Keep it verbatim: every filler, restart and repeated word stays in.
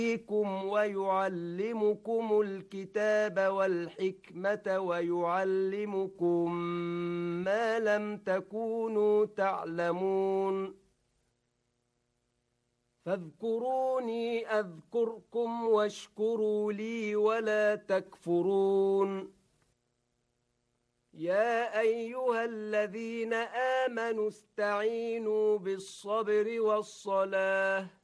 ويعلمكم الكتاب والحكمة ويعلمكم ما لم تكونوا تعلمون فاذكروني أذكركم واشكروا لي ولا تكفرون يا أيها الذين آمنوا استعينوا بالصبر والصلاة